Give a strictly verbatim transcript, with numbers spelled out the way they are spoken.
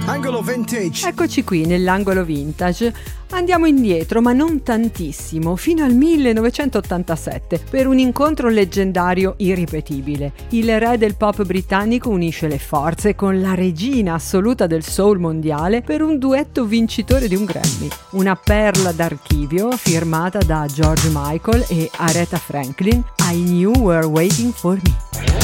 Angolo Vintage. Eccoci qui nell'angolo vintage. Andiamo indietro, ma non tantissimo, fino al millenovecentottantasette, per un incontro leggendario irripetibile. Il re del pop britannico unisce le forze con la regina assoluta del soul mondiale per un duetto vincitore di un Grammy. Una perla d'archivio firmata da George Michael e Aretha Franklin, I Knew You Were Waiting For Me.